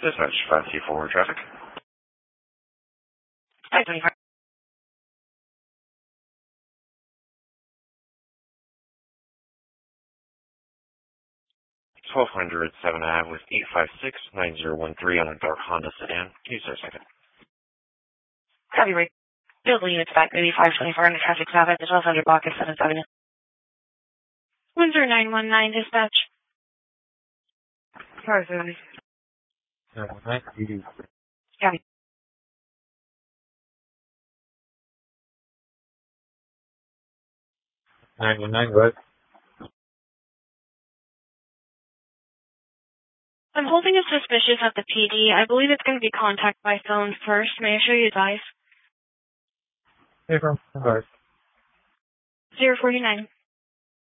Dispatch 524 traffic. 525. 1200 7 Ave with 856-9013 on a dark Honda sedan. Can you start a second? Copy, Rick. Field units back, maybe 524 on the traffic stop at the 1200 block of 7th Avenue. 10919 dispatch. Sorry, 70. 919, Copy. what? I'm holding a suspicious at the PD. I believe it's going to be contact by phone first. May I show you his eyes? Hey, from 049.